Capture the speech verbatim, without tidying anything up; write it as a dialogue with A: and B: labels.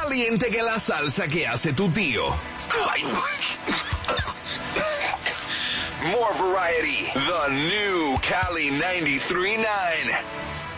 A: caliente que la salsa que hace tu tío. More variety. The new Cali ninety-three point nine.